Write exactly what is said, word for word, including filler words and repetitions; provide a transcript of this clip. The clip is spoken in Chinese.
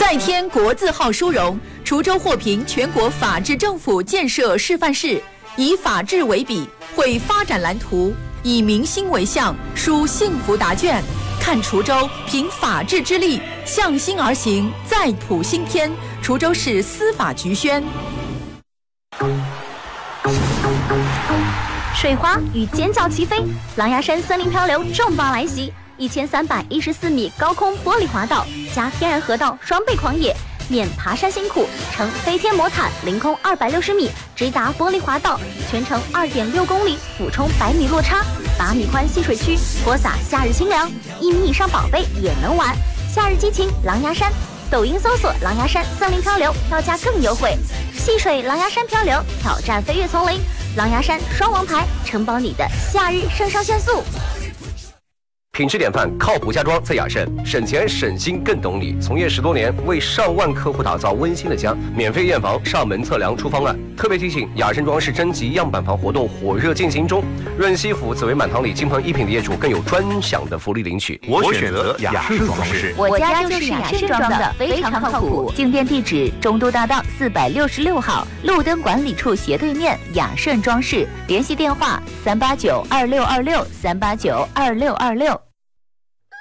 再添国字号殊荣，滁州获评全国法治政府建设示范市，以法治为笔，绘发展蓝图，以民心为向，书幸福答卷。看滁州凭法治之力，向心而行，再谱新篇。滁州市司法局宣。 水花与尖叫齐飞，狼牙山森林漂流重磅来袭，一千三百一十四米高空玻璃滑道加天然河道双倍狂野，免爬山辛苦，乘飞天魔毯凌空二百六十米直达玻璃滑道，全程二点六公里，俯冲百米落差，八米宽戏水区，泼洒夏日清凉，一米以上宝贝也能玩，夏日激情狼牙山。抖音搜索狼牙山森林漂流，票价更优惠。戏水狼牙山漂流，挑战飞跃丛林，狼牙山双王牌，承包你的夏日肾上腺素。 品质典范，靠谱家装在雅盛，省钱省心更懂你。从业十多年，为上万客户打造温馨的家，免费验房、上门测量出方案。特别提醒，雅盛装饰征集样板房活动火热进行中，润西府紫薇满堂里金鹏一品的业主更有专享的福利领取。 我选择雅盛装饰， 我家就是雅盛装的，非常靠谱。 进店地址：中都大道四百六十六号，路灯管理处斜对面，雅盛装饰。联系电话：三八九二六二六三八九二六二六。